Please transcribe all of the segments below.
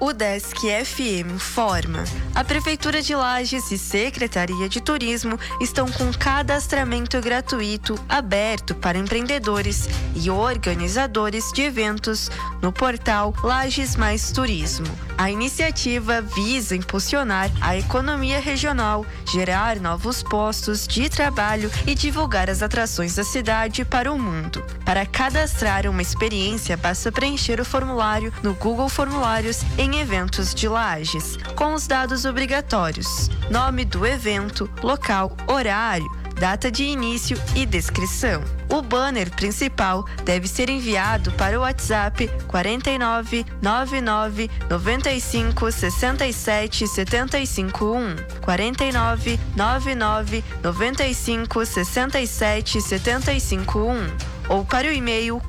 O Desk FM informa. A Prefeitura de Lages e Secretaria de Turismo estão com cadastramento gratuito aberto para empreendedores e organizadores de eventos no portal Lages Mais Turismo. A iniciativa visa impulsionar a economia regional, gerar novos postos de trabalho e divulgar as atrações da cidade para o mundo. Para cadastrar uma experiência, basta preencher o formulário no Google Formulários em eventos de Lages, com os dados obrigatórios: nome do evento, local, horário, data de início e descrição. O banner principal deve ser enviado para o WhatsApp 49 99 95 67 75 1, 49 99 95 67 75 1, ou para o e-mail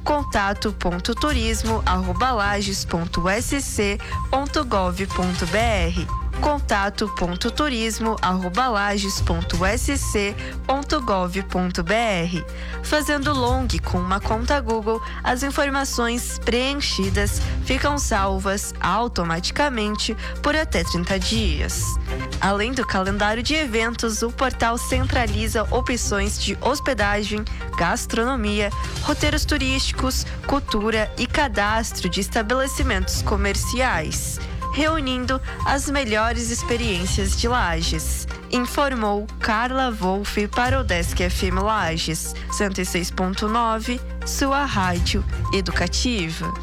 contato.turismo@lages.sc.gov.br. contato.turismo@lages.sc.gov.br. Fazendo log com uma conta Google, as informações preenchidas ficam salvas automaticamente por até 30 dias. Além do calendário de eventos, o portal centraliza opções de hospedagem, gastronomia, roteiros turísticos, cultura e cadastro de estabelecimentos comerciais, reunindo as melhores experiências de Lages. Informou Carla Wolff para o Desk FM Lages, 106.9, sua rádio educativa.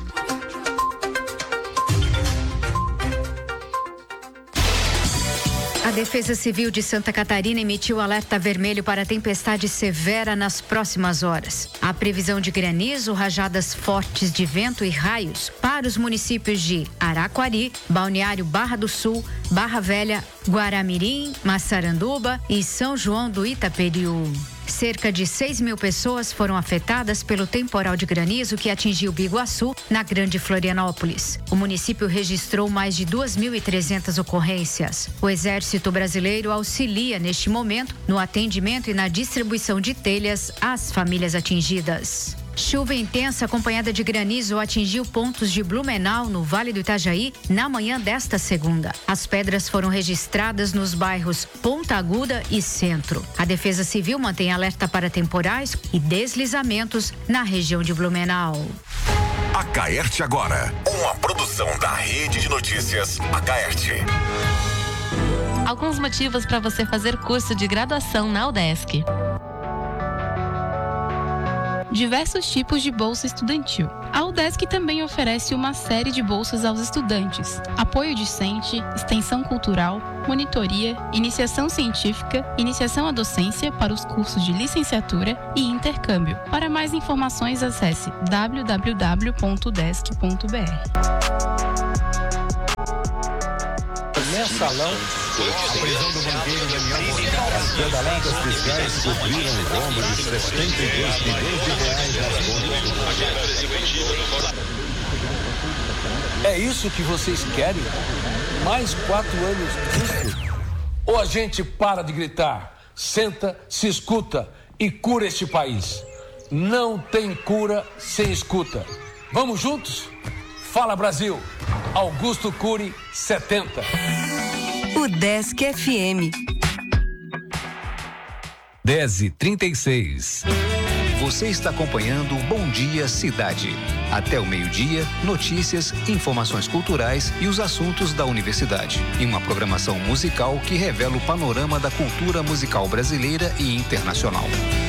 A Defesa Civil de Santa Catarina emitiu alerta vermelho para tempestade severa nas próximas horas. Há previsão de granizo, rajadas fortes de vento e raios para os municípios de Araquari, Balneário Barra do Sul, Barra Velha, Guaramirim, Massaranduba e São João do Itaperiú. Cerca de 6.000 pessoas foram afetadas pelo temporal de granizo que atingiu Biguaçu, na Grande Florianópolis. O município registrou mais de 2.300 ocorrências. O Exército Brasileiro auxilia neste momento no atendimento e na distribuição de telhas às famílias atingidas. Chuva intensa acompanhada de granizo atingiu pontos de Blumenau, no Vale do Itajaí, na manhã desta segunda. As pedras foram registradas nos bairros Ponta Aguda e Centro. A Defesa Civil mantém alerta para temporais e deslizamentos na região de Blumenau. Acaerte agora, uma produção da Rede de Notícias Acaerte. Alguns motivos para você fazer curso de graduação na UDESC. Diversos tipos de bolsa estudantil. A UDESC também oferece uma série de bolsas aos estudantes: apoio discente, extensão cultural, monitoria, iniciação científica, iniciação à docência para os cursos de licenciatura e intercâmbio. Para mais informações, acesse www.udesc.br. Mensalão, a prisão do banqueiro Daniel Moscardo. Pedaladas fiscais cobriram o rombo de 72 milhões de reais nas contas. É isso que vocês querem? Mais 4 anos disso? Ou a gente para de gritar, senta, se escuta e cura este país? Não tem cura sem escuta. Vamos juntos? Fala Brasil! Augusto Cury, 70. O Desk FM. 10h36. Você está acompanhando o Bom Dia Cidade. Até o meio-dia, notícias, informações culturais e os assuntos da universidade. E uma programação musical que revela o panorama da cultura musical brasileira e internacional.